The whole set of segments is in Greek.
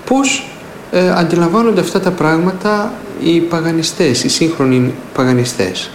πώς αντιλαμβάνονται αυτά τα πράγματα οι παγανιστές, οι σύγχρονοι παγανιστές.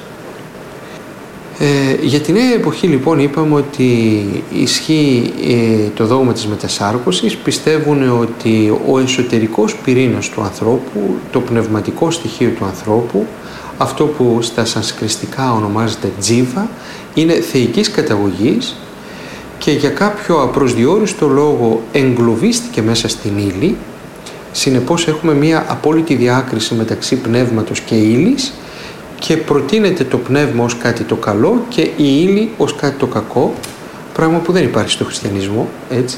Για τη νέα εποχή λοιπόν είπαμε ότι ισχύει το δόγμα της μετασάρκωσης. Πιστεύουν ότι ο εσωτερικός πυρήνας του ανθρώπου, το πνευματικό στοιχείο του ανθρώπου, αυτό που στα σανσκριστικά ονομάζεται τζίβα, είναι θεϊκής καταγωγής και για κάποιο απροσδιόριστο λόγο εγκλωβίστηκε μέσα στην ύλη. Συνεπώς έχουμε μία απόλυτη διάκριση μεταξύ πνεύματος και ύλης και προτείνεται το πνεύμα ως κάτι το καλό και η ύλη ως κάτι το κακό, πράγμα που δεν υπάρχει στο χριστιανισμό, έτσι.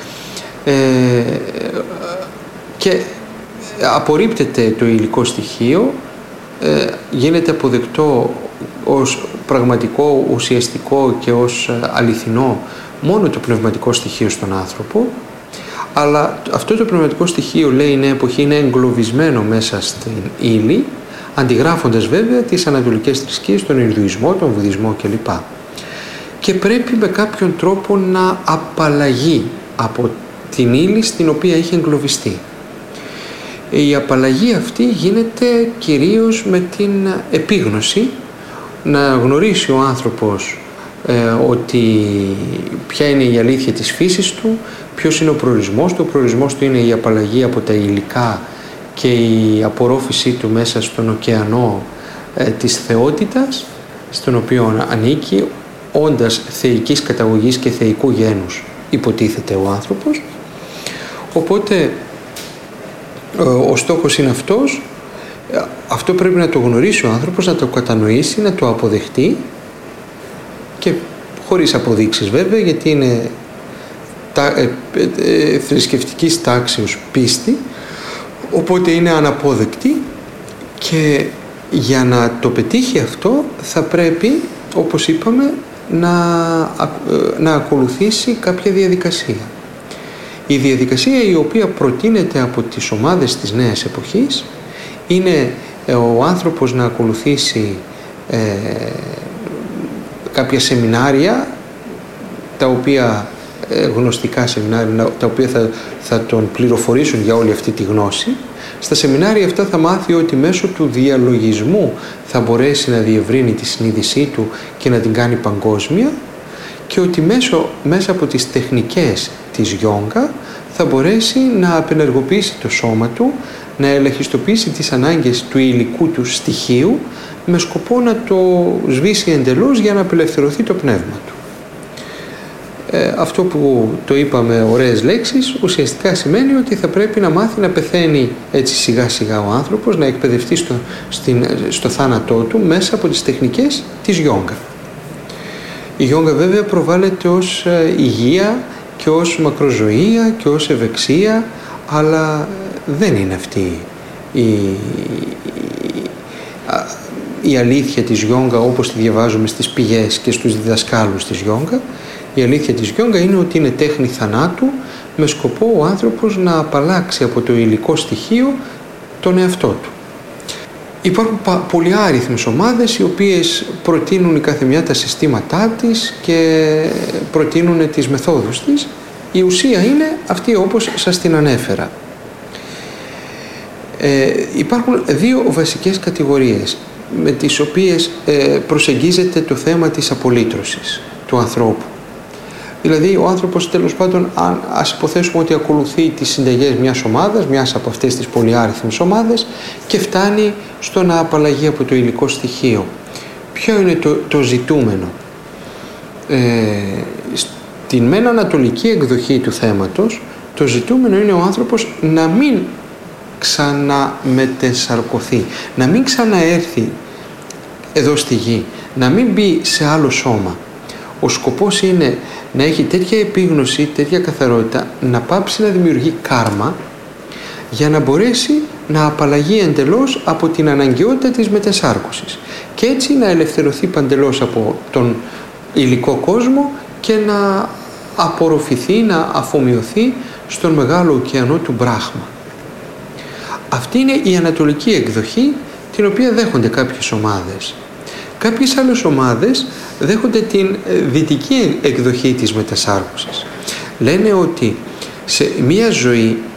Και απορρίπτεται το υλικό στοιχείο, γίνεται αποδεκτό ως πραγματικό, ουσιαστικό και ως αληθινό μόνο το πνευματικό στοιχείο στον άνθρωπο, αλλά αυτό το πνευματικό στοιχείο, λέει η νέα εποχή, είναι εγκλωβισμένο μέσα στην ύλη, αντιγράφοντας βέβαια τις ανατολικές θρησκείες, τον Ινδουισμό, τον Βουδισμό κλπ. Και πρέπει με κάποιον τρόπο να απαλλαγεί από την ύλη στην οποία έχει εγκλωβιστεί. Η απαλλαγή αυτή γίνεται κυρίως με την επίγνωση, να γνωρίσει ο άνθρωπος ότι ποια είναι η αλήθεια της φύσης του, ποιος είναι ο προορισμός του. Ο προορισμός του είναι η απαλλαγή από τα υλικά και η απορρόφησή του μέσα στον ωκεανό της θεότητας, στον οποίο ανήκει, όντας θεϊκής καταγωγής και θεϊκού γένους υποτίθεται ο άνθρωπος. Οπότε ο στόχος είναι αυτός. Αυτό πρέπει να το γνωρίσει ο άνθρωπος, να το κατανοήσει, να το αποδεχτεί, και χωρίς αποδείξεις βέβαια, γιατί είναι θρησκευτικής τάξεως πίστη, οπότε είναι αναπόδεκτη, και για να το πετύχει αυτό θα πρέπει, όπως είπαμε, να ακολουθήσει κάποια διαδικασία. Η διαδικασία η οποία προτείνεται από τις ομάδες της νέας εποχής είναι ο άνθρωπος να ακολουθήσει κάποια σεμινάρια, τα οποία γνωστικά σεμινάρια, τα οποία θα τον πληροφορήσουν για όλη αυτή τη γνώση. Στα σεμινάρια αυτά θα μάθει ότι μέσω του διαλογισμού θα μπορέσει να διευρύνει τη συνείδησή του και να την κάνει παγκόσμια, και ότι μέσα από τις τεχνικές της γιόγκα θα μπορέσει να απενεργοποιήσει το σώμα του, να ελαχιστοποιήσει τις ανάγκες του υλικού του στοιχείου, με σκοπό να το σβήσει εντελώς για να απελευθερωθεί το πνεύμα του. Αυτό που το είπαμε ωραίες λέξεις, ουσιαστικά σημαίνει ότι θα πρέπει να μάθει να πεθαίνει έτσι σιγά σιγά ο άνθρωπος, να εκπαιδευτεί στο θάνατό του μέσα από τις τεχνικές της γιόγκα. Η γιόγκα βέβαια προβάλλεται ως υγεία και ως μακροζωία και ως ευεξία, αλλά δεν είναι αυτή η αλήθεια της γιόγκα όπως τη διαβάζουμε στις πηγές και στους διδασκάλους της γιόγκα. Η αλήθεια της γιόγκα είναι ότι είναι τέχνη θανάτου, με σκοπό ο άνθρωπος να απαλλάξει από το υλικό στοιχείο τον εαυτό του. Υπάρχουν πολυάριθμες ομάδες οι οποίες προτείνουν η καθεμιά τα συστήματά της και προτείνουν τις μεθόδους της. Η ουσία είναι αυτή όπως σας την ανέφερα. Υπάρχουν δύο βασικές κατηγορίες με τις οποίες προσεγγίζεται το θέμα της απολύτρωσης του ανθρώπου. Δηλαδή ο άνθρωπος, τέλος πάντων, ας υποθέσουμε ότι ακολουθεί τις συνταγές μιας ομάδας, μιας από αυτές τις πολυάριθμες ομάδες, και φτάνει στο να απαλλαγεί από το υλικό στοιχείο. Ποιο είναι το ζητούμενο? Στην μεν ανατολική εκδοχή του θέματος, το ζητούμενο είναι ο άνθρωπος να μην ξαναμετεσαρκωθεί, να μην ξαναέρθει εδώ στη γη, να μην μπει σε άλλο σώμα. Ο σκοπός είναι να έχει τέτοια επίγνωση, τέτοια καθαρότητα, να πάψει να δημιουργεί κάρμα, για να μπορέσει να απαλλαγεί εντελώς από την αναγκαιότητα της μετασάρκωσης, και έτσι να ελευθερωθεί παντελώς από τον υλικό κόσμο και να απορροφηθεί, να αφομοιωθεί στον μεγάλο ωκεανό του Μπράχμα. Αυτή είναι η ανατολική εκδοχή, την οποία δέχονται κάποιες ομάδες. Κάποιες άλλες ομάδες δέχονται την δυτική εκδοχή της μετασάρκωσης. Λένε ότι σε μία ζωή